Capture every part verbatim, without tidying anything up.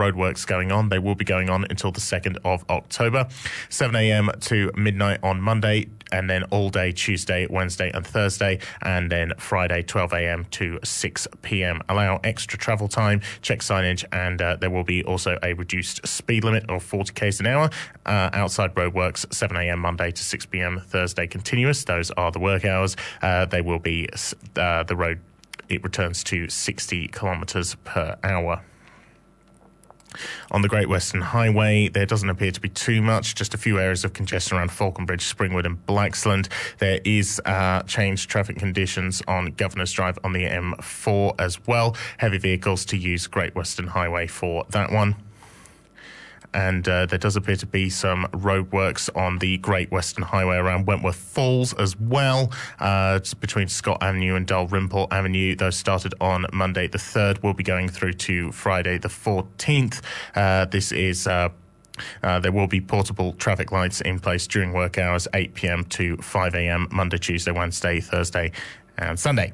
roadworks going on. They will be going on until the second of October, seven a.m. to midnight on Monday, and then all day Tuesday, Wednesday and Thursday, and then Friday twelve a.m. to six p.m. Allow extra travel time, check signage, and uh, there will be also a reduced speed limit of forty k's an hour. Uh, outside roadworks, seven a.m. Monday to six p.m. Thursday continuous. Those are the work hours. Uh, they will be uh, the road. It returns to sixty kilometres per hour. On the Great Western Highway, there doesn't appear to be too much, just a few areas of congestion around Falconbridge, Springwood and Blaxland. There is uh, changed traffic conditions on Governor's Drive on the M four as well. Heavy vehicles to use Great Western Highway for that one. And uh, there does appear to be some roadworks on the Great Western Highway around Wentworth Falls as well, uh, between Scott Avenue and Dalrymple Avenue. Those started on Monday the third, will be going through to Friday the fourteenth. Uh, this is... Uh, Uh, there will be portable traffic lights in place during work hours, eight p.m. to five a.m. Monday, Tuesday, Wednesday, Thursday and Sunday.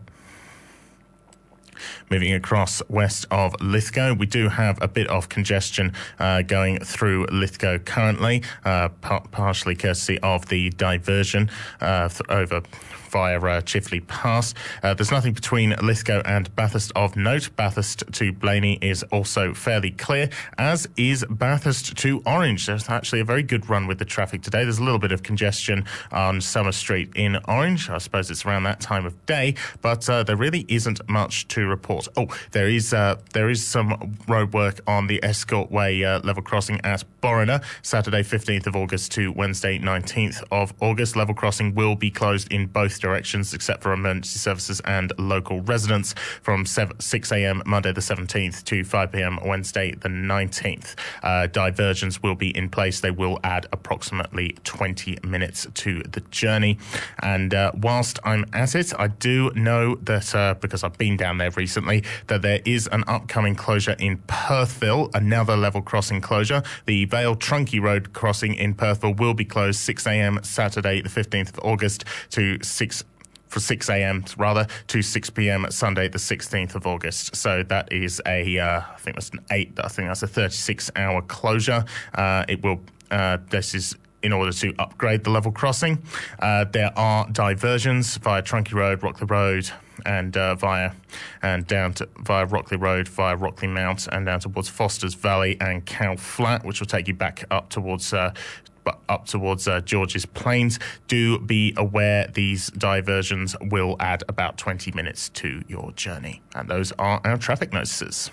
Moving across west of Lithgow, we do have a bit of congestion uh, going through Lithgow currently, uh, par- partially courtesy of the diversion uh, th- over via uh, Chifley Pass. Uh, there's nothing between Lithgow and Bathurst of note. Bathurst to Blaney is also fairly clear, as is Bathurst to Orange. There's actually a very good run with the traffic today. There's a little bit of congestion on Summer Street in Orange. I suppose it's around that time of day, but uh, there really isn't much to report. Oh, there is uh, there is some road work on the Escort Way uh, level crossing at Borener, Saturday fifteenth of August to Wednesday nineteenth of August. Level crossing will be closed in both directions except for emergency services and local residents from six a.m. Monday the seventeenth to five p.m. Wednesday the nineteenth. Uh, diversions will be in place. They will add approximately twenty minutes to the journey. And uh, whilst I'm at it, I do know that, uh, because I've been down there recently, that there is an upcoming closure in Perthville, another level crossing closure. The Vale Trunky Road crossing in Perthville will be closed six a.m. Saturday the fifteenth of August to six for six a.m. rather to six p.m. Sunday the sixteenth of August. So that is a uh, I think that's an eight I think that's a thirty-six hour closure. Uh, it will uh, this is in order to upgrade the level crossing. Uh, there are diversions via Trunky Road, Rockley Road, and uh, via and down to via Rockley Road, via Rockley Mount, and down towards Foster's Valley and Cow Flat, which will take you back up towards uh, up towards uh, George's Plains. Do be aware these diversions will add about twenty minutes to your journey. And those are our traffic notices.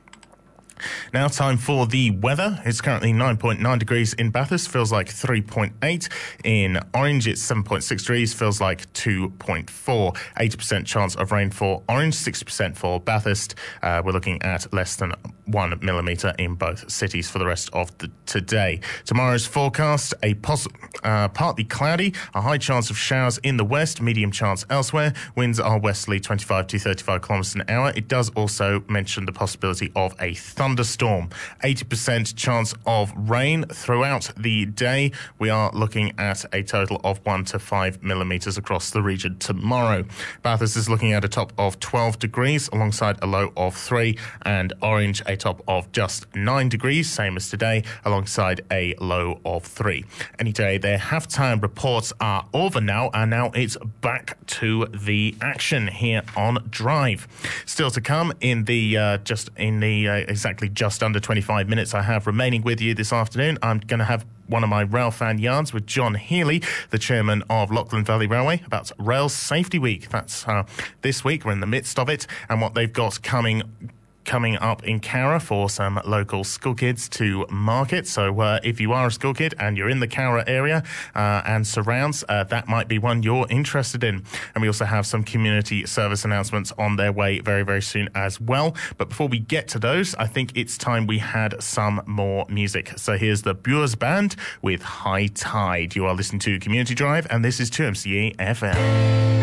Now time for the weather. It's currently nine point nine degrees in Bathurst, feels like three point eight. In Orange, it's seven point six degrees, feels like two point four. eighty percent chance of rain for Orange, sixty percent for Bathurst. Uh, we're looking at less than one millimetre in both cities for the rest of the today. Tomorrow's forecast, a poss- uh, partly cloudy, a high chance of showers in the west, medium chance elsewhere. Winds are westerly twenty-five to thirty-five kilometres an hour. It does also mention the possibility of a thunder thunderstorm. eighty percent chance of rain throughout the day. We are looking at a total of one to five millimetres across the region tomorrow. Bathurst is looking at a top of twelve degrees alongside a low of three, and Orange a top of just nine degrees, same as today, alongside a low of three. Any day their halftime reports are over now, and now it's back to the action here on Drive. Still to come in the uh, just in the uh, exactly just under twenty-five minutes I have remaining with you this afternoon. I'm going to have one of my rail fan yarns with John Healy, the chairman of Lachlan Valley Railway, about Rail Safety Week. That's uh, this week. We're in the midst of it, and what they've got coming coming up in Cowra for some local school kids to market. So uh, if you are a school kid and you're in the Cowra area uh, and surrounds, uh, that might be one you're interested in. And we also have some community service announcements on their way very, very soon as well. But before we get to those, I think it's time we had some more music. So here's the Bures Band with High Tide. You are listening to Community Drive, and this is two M C E F M.